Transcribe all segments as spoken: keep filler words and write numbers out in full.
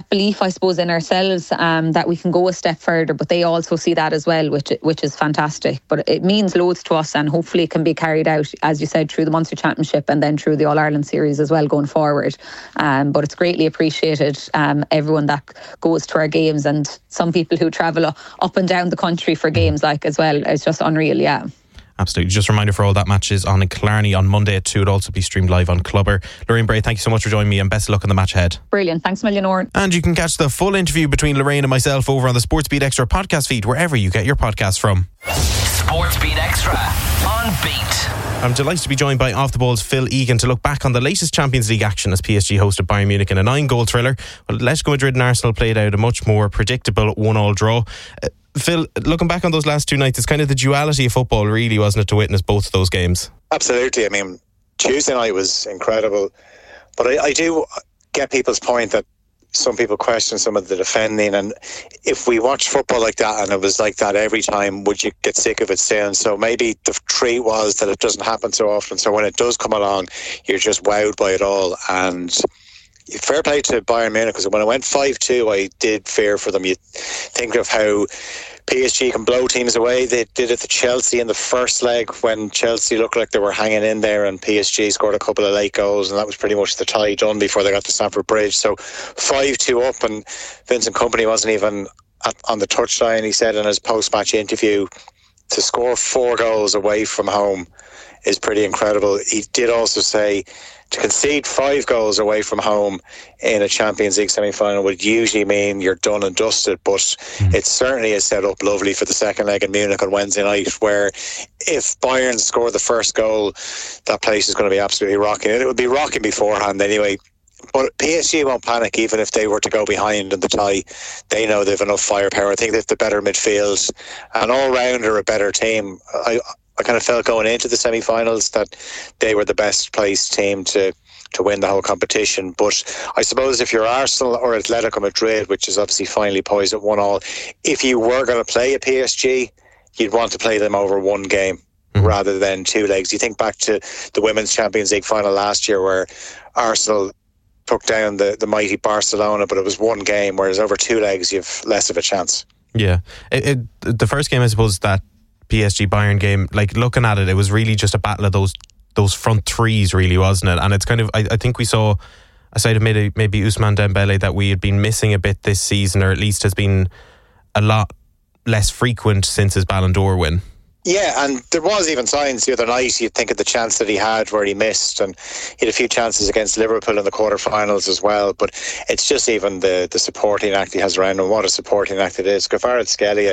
that belief, I suppose, in ourselves um, that we can go a step further, but they also see that as well, which which is fantastic. But it means loads to us, and hopefully it can be carried out, as you said, through the Munster Championship and then through the All-Ireland Series as well going forward. Um, but it's greatly appreciated, um, everyone that goes to our games, and some people who travel up and down the country for games like as well. It's just unreal, yeah. Absolutely. Just a reminder for all that matches on in Killarney on Monday at two. It'll also be streamed live on Clubber. Lorraine Bray, thank you so much for joining me, and best of luck in the match ahead. Brilliant. Thanks a million, Oran. And you can catch the full interview between Lorraine and myself over on the Sportsbeat Extra podcast feed, wherever you get your podcasts from. Sportsbeat Extra on Beat. I'm delighted to be joined by Off the Ball's Phil Egan to look back on the latest Champions League action as P S G hosted Bayern Munich in a nine-goal thriller. Well, Atletico Madrid and Arsenal played out a much more predictable one-all draw. Uh, Phil, looking back on those last two nights, it's kind of the duality of football, really, wasn't it, to witness both of those games? Absolutely. I mean, Tuesday night was incredible, but I, I do get people's point that some people question some of the defending, and if we watch football like that and it was like that every time, would you get sick of it soon? So maybe the treat was that it doesn't happen so often, so when it does come along, you're just wowed by it all. And fair play to Bayern Munich, because when it went five two, I did fear for them. You think of how P S G can blow teams away. They did it to Chelsea in the first leg when Chelsea looked like they were hanging in there, and P S G scored a couple of late goals, and that was pretty much the tie done before they got to Stamford Bridge. So five two up, and Vincent Kompany wasn't even at, on the touchline. He said in his post-match interview, to score four goals away from home is pretty incredible. He did also say to concede five goals away from home in a Champions League semi-final would usually mean you're done and dusted, but mm. it certainly is set up lovely for the second leg in Munich on Wednesday night, where if Bayern score the first goal, that place is going to be absolutely rocking. It would be rocking beforehand anyway. But P S G won't panic even if they were to go behind in the tie. They know they have enough firepower. I think they have the better midfield, and all round are a better team. I I kind of felt going into the semi-finals that they were the best placed team to, to win the whole competition. But I suppose if you're Arsenal or Atletico Madrid, which is obviously finally poised at one all, if you were going to play a P S G, you'd want to play them over one game mm-hmm. rather than two legs. You think back to the Women's Champions League final last year where Arsenal took down the, the mighty Barcelona, but it was one game, whereas over two legs you've less of a chance. Yeah. It, it, the first game, I suppose, that P S G Bayern game, like looking at it, it was really just a battle of those those front threes, really, wasn't it? And it's kind of, I, I think we saw a side of maybe, maybe Ousmane Dembele that we had been missing a bit this season, or at least has been a lot less frequent since his Ballon d'Or win. Yeah, and there was even signs the other night. You'd think of the chance that he had where he missed, and he had a few chances against Liverpool in the quarterfinals as well. But it's just even the, the supporting act he has around him. What a supporting act it is. Kvaratskhelia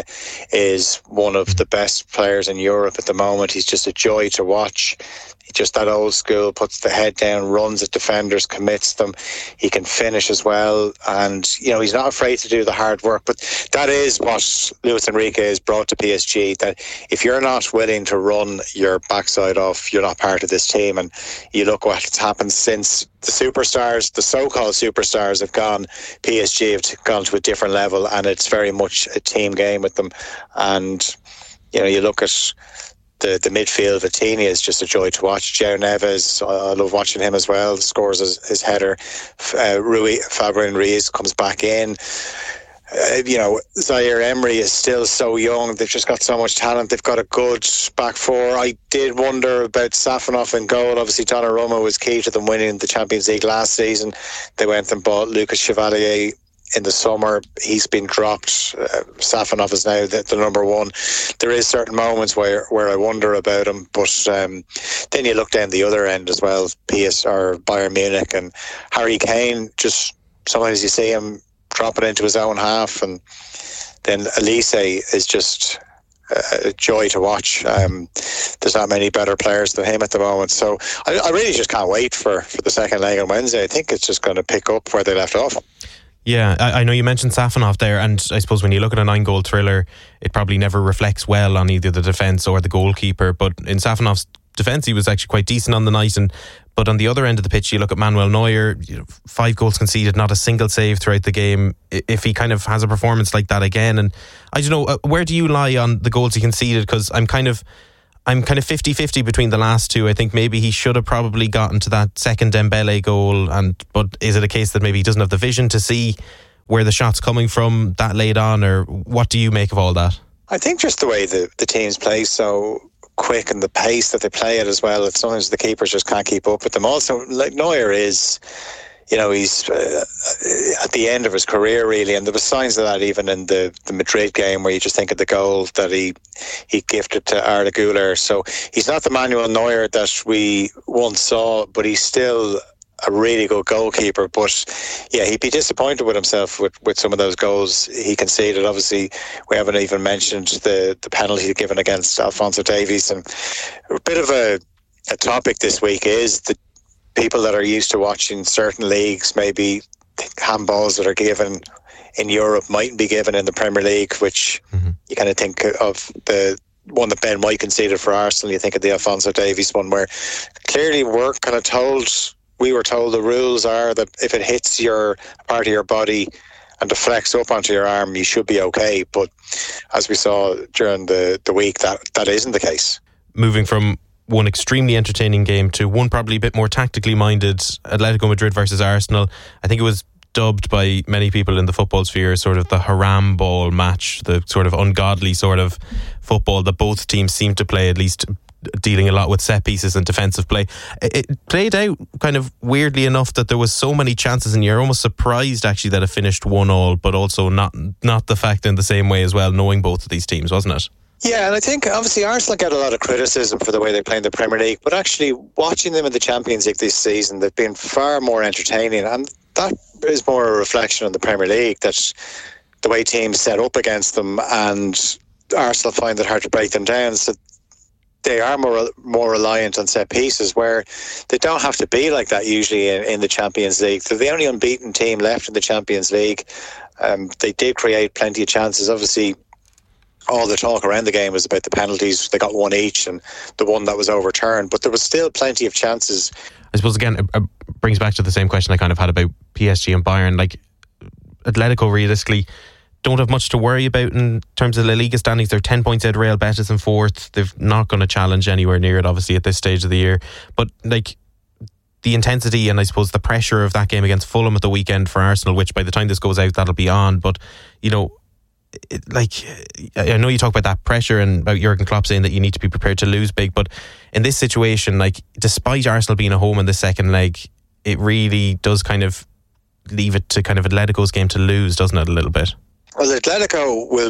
is one of the best players in Europe at the moment. He's just a joy to watch. Just that old school, puts the head down, runs at defenders, commits them. He can finish as well, and you know he's not afraid to do the hard work. But that is what Luis Enrique has brought to P S G, that if you're not willing to run your backside off, you're not part of this team. And you look what's happened since the superstars, the so-called superstars have gone, P S G have gone to a different level, and it's very much a team game with them. And you know, you look at The, the midfield, Vitinha is just a joy to watch. João Neves, I love watching him as well. Scores his, his header. Uh, Rui Fabian Ruiz comes back in. Uh, you know, Zaire Emery is still so young. They've just got so much talent. They've got a good back four. I did wonder about Safonov in goal. Obviously, Donnarumma was key to them winning the Champions League last season. They went and bought Lucas Chevalier in the summer. He's been dropped. uh, Safonov is now the, the number one. There is certain moments where, where I wonder about him, but um, then you look down the other end as well, P S or Bayern Munich, and Harry Kane, just sometimes you see him drop it into his own half, and then Elise is just a joy to watch. Um, there's not many better players than him at the moment, so I, I really just can't wait for, for the second leg on Wednesday. I think it's just going to pick up where they left off. Yeah, I, I know you mentioned Safonov there, and I suppose when you look at a nine-goal thriller, it probably never reflects well on either the defence or the goalkeeper. But in Safonov's defence, he was actually quite decent on the night. And but on the other end of the pitch, you look at Manuel Neuer, you know, five goals conceded, not a single save throughout the game. If he kind of has a performance like that again, and I don't know, where do you lie on the goals he conceded? Because I'm kind of I'm kind of fifty-fifty between the last two. I think maybe he should have probably gotten to that second Dembele goal, and but is it a case that maybe he doesn't have the vision to see where the shot's coming from that late on, or what do you make of all that? I think just the way the, the teams play so quick and the pace that they play it as well, it's sometimes the keepers just can't keep up with them. Also, like Neuer is, you know, he's uh, at the end of his career really, and there were signs of that even in the, the Madrid game, where you just think of the goal that he he gifted to Arda Güler. So he's not the Manuel Neuer that we once saw, but he's still a really good goalkeeper. But yeah, he'd be disappointed with himself with, with some of those goals he conceded. Obviously, we haven't even mentioned the, the penalty given against Alphonso Davies. And a bit of a, a topic this week is the people that are used to watching certain leagues, maybe handballs that are given in Europe mightn't be given in the Premier League, which mm-hmm. you kind of think of the one that Ben White conceded for Arsenal. You think of the Alphonso Davies one, where clearly we're kind of told, we were told the rules are that if it hits your part of your body and deflects up onto your arm, you should be okay. But as we saw during the, the week, that, that isn't the case. Moving from one extremely entertaining game to one probably a bit more tactically minded, Atletico Madrid versus Arsenal. I think it was dubbed by many people in the football sphere as sort of the haram ball match, the sort of ungodly sort of football that both teams seem to play, at least dealing a lot with set pieces and defensive play. It played out kind of weirdly enough that there was so many chances, and you're almost surprised actually that it finished one all, but also not not the fact in the same way as well, knowing both of these teams, wasn't it? Yeah, and I think obviously Arsenal get a lot of criticism for the way they play in the Premier League, but actually watching them in the Champions League this season, they've been far more entertaining, and that is more a reflection on the Premier League, that the way teams set up against them, and Arsenal find it hard to break them down. So they are more more reliant on set pieces, where they don't have to be like that usually in, in the Champions League. They're the only unbeaten team left in the Champions League. Um, they did create plenty of chances. Obviously, all the talk around the game was about the penalties. They got one each, and the one that was overturned. But there was still plenty of chances. I suppose, again, it brings back to the same question I kind of had about P S G and Bayern. Like, Atletico realistically don't have much to worry about in terms of La Liga standings. They're ten points out of Real Betis in fourth. They're not going to challenge anywhere near it, obviously, at this stage of the year. But, like, the intensity and I suppose the pressure of that game against Fulham at the weekend for Arsenal, which by the time this goes out, that'll be on. But, you know, It, like, I know you talk about that pressure and about Jurgen Klopp saying that you need to be prepared to lose big, but in this situation, like, despite Arsenal being at home in the second leg, it really does kind of leave it to kind of Atletico's game to lose, doesn't it, a little bit? Well, Atletico will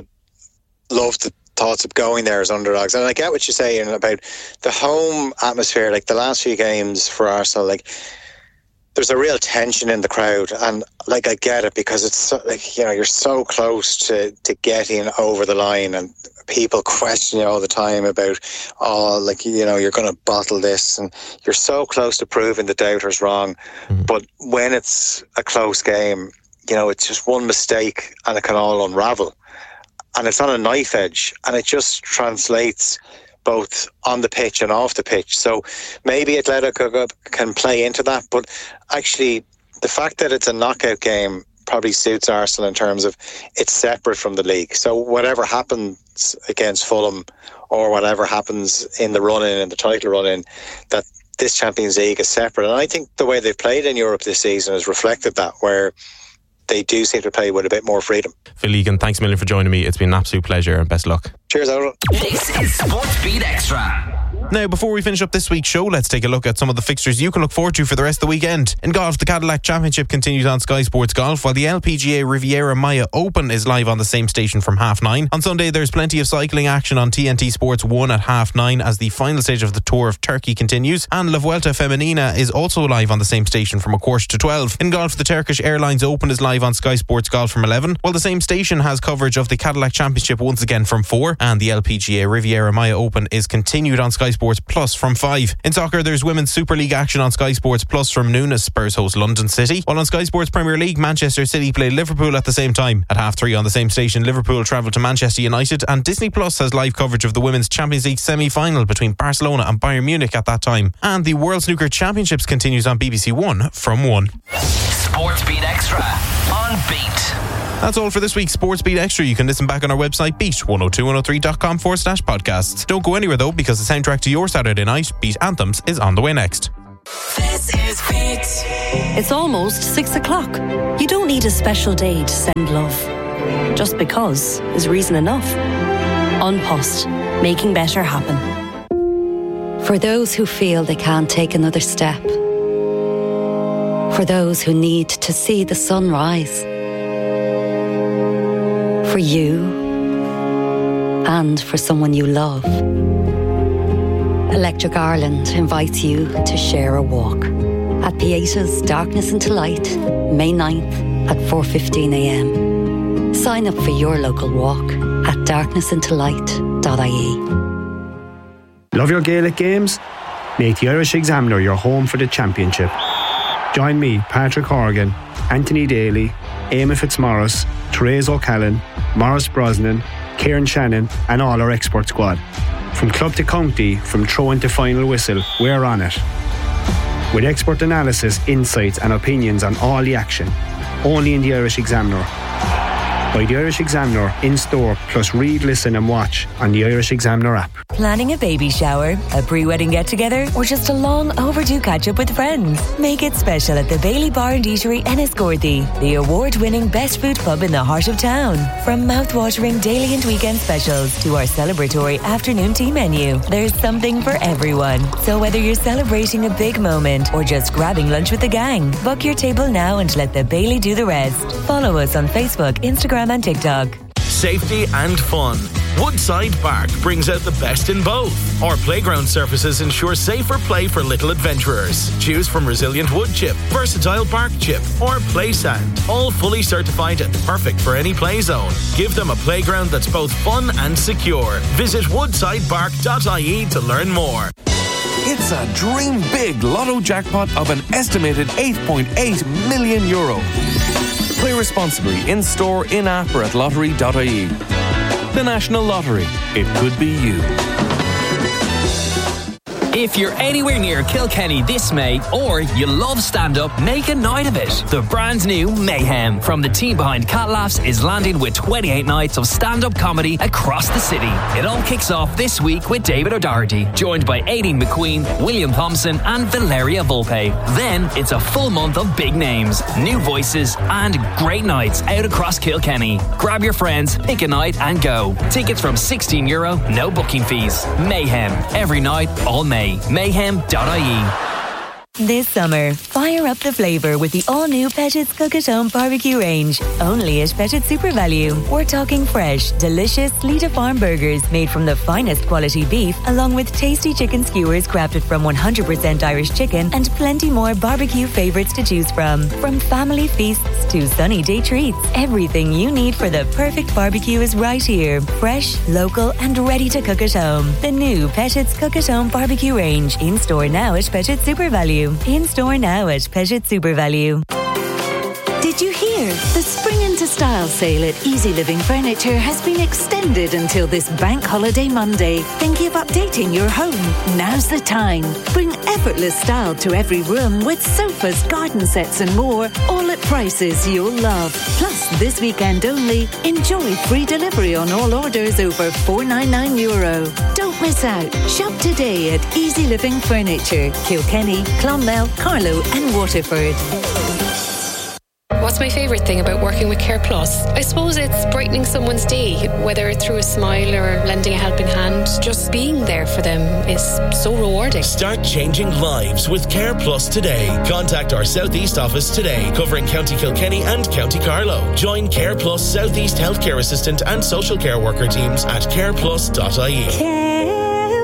love the thoughts of going there as underdogs, and I get what you're saying about the home atmosphere. Like the last few games for Arsenal, like, there's a real tension in the crowd, and like I get it, because it's so, like, you know, you're so close to, to getting over the line, and people question you all the time about, oh, like, you know, you're going to bottle this, and you're so close to proving the doubters wrong. Mm-hmm. But when it's a close game, you know, it's just one mistake and it can all unravel, and it's on a knife edge, and it just translates both on the pitch and off the pitch. So maybe Atletico can play into that, but actually the fact that it's a knockout game probably suits Arsenal in terms of it's separate from the league. So whatever happens against Fulham, or whatever happens in the run-in, in the title run-in, that this Champions League is separate. And I think the way they've played in Europe this season has reflected that, where they do seem to play with a bit more freedom. Phil Egan, thanks a million for joining me. It's been an absolute pleasure, and best luck. Cheers, Owen. This is Sports Beat Extra. Now, before we finish up this week's show, let's take a look at some of the fixtures you can look forward to for the rest of the weekend. In golf, the Cadillac Championship continues on Sky Sports Golf, while the L P G A Riviera Maya Open is live on the same station from half nine. On Sunday, there's plenty of cycling action on T N T Sports one at half nine as the final stage of the Tour of Turkey continues, and La Vuelta Femenina is also live on the same station from a quarter to twelve. In golf, the Turkish Airlines Open is live on Sky Sports Golf from eleven, while the same station has coverage of the Cadillac Championship once again from four, and the L P G A Riviera Maya Open is continued on Sky Sports Plus from five. In soccer, there's Women's Super League action on Sky Sports Plus from noon as Spurs host London City, while on Sky Sports Premier League, Manchester City play Liverpool at the same time. At half three on the same station, Liverpool travel to Manchester United, and Disney Plus has live coverage of the Women's Champions League semi-final between Barcelona and Bayern Munich at that time. And the World Snooker Championships continues on B B C One from one. Sports Beat Extra on Beat. That's all for this week's Sports Beat Extra. You can listen back on our website, beat one oh two one oh three dot com forward slash podcasts. Don't go anywhere though, because the soundtrack to your Saturday night, Beat Anthems, is on the way next. This is Beat. It's almost six o'clock. You don't need a special day to send love. Just because is reason enough. An Post, making better happen. For those who feel they can't take another step. For those who need to see the sun rise. For you and for someone you love. Electric Ireland invites you to share a walk at Pieta's Darkness into Light, May ninth at four fifteen a m. Sign up for your local walk at darkness into light dot I E. Love your Gaelic games? Make the Irish Examiner your home for the championship. Join me, Patrick Horgan, Anthony Daly, Eamon Fitzmaurice, Therese O'Callaghan, Maurice Brosnan, Kieran Shannon and all our expert squad. From club to county, from throw-in to final whistle, we're on it. With expert analysis, insights and opinions on all the action. Only in the Irish Examiner. Buy the Irish Examiner in-store, plus read, listen and watch on the Irish Examiner app. Planning a baby shower, a pre-wedding get-together, or just a long overdue catch-up with friends? Make it special at the Bailey Bar and Eatery Enniscorthy, the award-winning best food pub in the heart of town. From mouth-watering daily and weekend specials to our celebratory afternoon tea menu, there's something for everyone. So whether you're celebrating a big moment or just grabbing lunch with the gang, book your table now and let the Bailey do the rest. Follow us on Facebook, Instagram and TikTok. Safety and fun. Woodside Park brings out the best in both. Our playground surfaces ensure safer play for little adventurers. Choose from resilient wood chip, versatile bark chip, or play sand. All fully certified and perfect for any play zone. Give them a playground that's both fun and secure. Visit woodside park dot I E to learn more. It's a dream big lotto jackpot of an estimated eight point eight million euro. Play responsibly in-store, in-app or at lottery dot I E. The National Lottery. It could be you. If you're anywhere near Kilkenny this May, or you love stand-up, make a night of it. The brand new Mayhem from the team behind Cat Laughs is landing with twenty-eight nights of stand-up comedy across the city. It all kicks off this week with David O'Doherty, joined by Aideen McQueen, William Thompson and Valeria Volpe. Then it's a full month of big names, new voices and great nights out across Kilkenny. Grab your friends, pick a night and go. Tickets from sixteen euro, no booking fees. Mayhem, every night, all May. mayhem dot I E. This summer, fire up the flavour with the all-new Pettit's Cook at Home barbecue range. Only at Pettit Super Value. We're talking fresh, delicious Lita Farm burgers made from the finest quality beef, along with tasty chicken skewers crafted from one hundred percent Irish chicken and plenty more barbecue favourites to choose from. From family feasts to sunny day treats, everything you need for the perfect barbecue is right here. Fresh, local and ready to cook at home. The new Pettit's Cook at Home barbecue range. In store now at Pettit Super Value. In store now at Pettit Super Value. Did you hear? The Spring into Style sale at Easy Living Furniture has been extended until this bank holiday Monday. Thinking of updating your home? Now's the time. Bring effortless style to every room with sofas, garden sets and more, all at prices you'll love. Plus, this weekend only, enjoy free delivery on all orders over four hundred ninety-nine euro. Don't miss out. Shop today at Easy Living Furniture, Kilkenny, Clonmel, Carlow and Waterford. What's my favourite thing about working with Care Plus? I suppose it's brightening someone's day, whether it's through a smile or lending a helping hand. Just being there for them is so rewarding. Start changing lives with Care Plus today. Contact our South East office today, covering County Kilkenny and County Carlow. Join Care Plus South East Healthcare Assistant and Social Care Worker teams at care plus dot I E. Care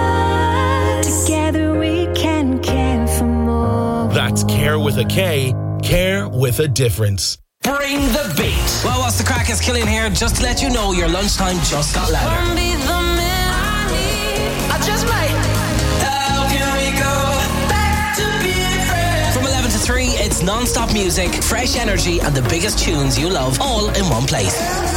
Plus. Together we can care for more. That's Care with a K. Care with a difference. Bring the beat. Well, what's the crack? It's Killian here. Just to let you know, your lunchtime just got louder. I just might. How can we go back to being friends? From eleven to three, it's non-stop music, fresh energy, and the biggest tunes you love, all in one place.